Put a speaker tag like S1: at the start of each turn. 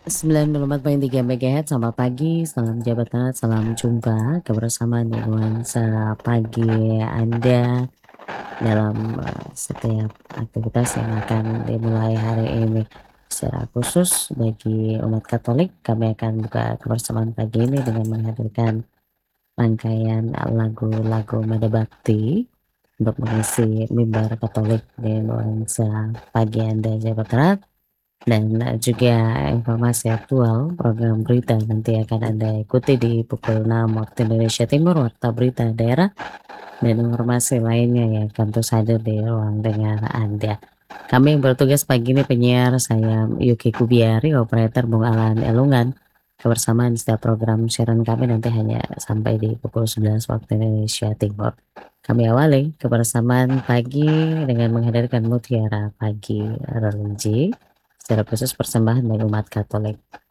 S1: 94,3 MHz, selamat pagi, salam jabat tangan, salam jumpa, kebersamaan di nuansa pagi Anda dalam, setiap aktivitas yang akan dimulai hari ini. Secara khusus bagi umat Katolik, kami akan buka kebersamaan pagi ini dengan menghadirkan rangkaian lagu-lagu nada bakti untuk mengisi mimbar Katolik di nuansa pagi Anda Jawa Barat. Dan juga informasi aktual program berita nanti akan Anda ikuti di pukul 6 waktu Indonesia Timur, Warta Berita Daerah, dan informasi lainnya yang akan terus hadir di ruang dengar Anda. Kami yang bertugas pagi ini penyiar saya Yuki Kubiari, operator Bung Alan Elungan. Kebersamaan setiap program siaran kami nanti hanya sampai di pukul 11 waktu Indonesia Timur. Kami awali kebersamaan pagi dengan menghadirkan Mutiara Pagi Religi secara khusus persembahan dari umat Katolik.